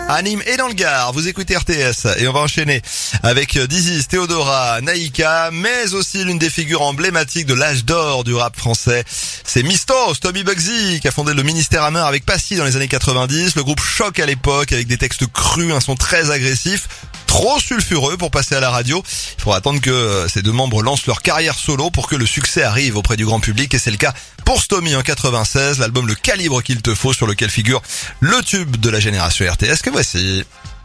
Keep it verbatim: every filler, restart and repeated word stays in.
à Nîmes et dans le Gard. Vous écoutez R T S et on va enchaîner avec Dizzy, Théodora, Naïka, mais aussi l'une des figures emblématiques de l'âge d'or du rap français. C'est Mistos, Tommy Bugsy, qui a fondé le Ministère Hammer avec Passy dans les années quatre-vingt-dix. Le groupe choque à l'époque avec des textes crus, un son très agressif, trop sulfureux pour passer à la radio. Il faudra attendre que ces deux membres lancent leur carrière solo pour que le succès arrive auprès du grand public, et c'est le cas pour Stomy en quatre-vingt-seize, l'album Le Calibre qu'il te faut, sur lequel figure le tube de la génération R T S que voici.